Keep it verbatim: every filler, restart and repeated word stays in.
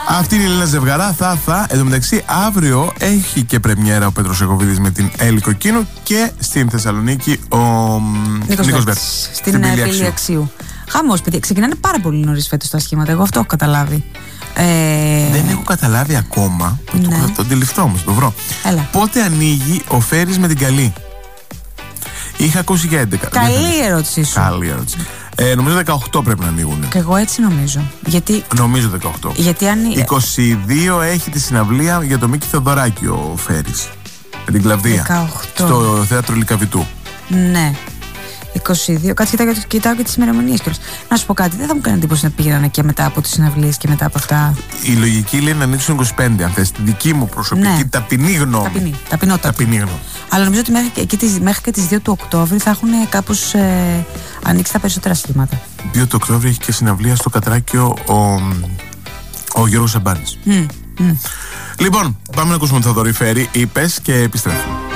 Αυτή είναι η Ελένα Ζευγαρά. Θα, θα. Εν τω μεταξύ, αύριο έχει και πρεμιέρα ο Πέτρος Ιακωβίδης με την Έλλη Κοκκίνου και στην Θεσσαλονίκη ο Νίκος Βέρτς. Στην Πύλη Αξίου. Χαμός, παιδιά. Ξεκινάνε πάρα πολύ νωρίς φέτος τα σχήματα. Εγώ αυτό έχω καταλάβει. Ε... Δεν έχω καταλάβει ακόμα. Ναι. Το, το, το αντιληφθώ όμως, το βρω. Έλα. Πότε ανοίγει ο Φέρης με την Καλή? Είχα ακούσει για έντεκα. Καλή ερώτησή σου. Καλή ερώτηση. Ε, νομίζω δεκαοκτώ πρέπει να ανοίγουν. Και εγώ έτσι νομίζω. Γιατί... Νομίζω δεκαοκτώ. Γιατί αν... είκοσι δύο έχει τη συναυλία για το Μίκη Θεοδωράκη ο Φέρης. Με την Κλαβδία. δεκαοκτώ. Στο θέατρο Λυκαβητού. Ναι. είκοσι δύο. Κάτσε, κοιτάω, κοιτάω και τις ημερομηνίες κιόλας. Να σου πω κάτι, δεν θα μου κάνει εντύπωση να πήγαιναν και μετά από τις συναυλίες και μετά από αυτά. Η λογική λέει να ανοίξουν είκοσι πέντε, αν θες. Τη δική μου προσωπική, ναι. ταπεινή γνώμη. Ταπεινή, ταπεινότατη. Ταπεινή γνώμη. Αλλά νομίζω ότι μέχρι και, τις, μέχρι και τις δύο του Οκτώβρη θα έχουν κάπως ε, ανοίξει τα περισσότερα σχήματα. δύο του Οκτώβρη έχει και συναυλία στο Κατράκιο ο, ο Γιώργος Σαμπάνης. Mm, mm. Λοιπόν, πάμε να ακούσουμε τον Θοδωρή Φέρη, είπες, και επιστρέφουμε.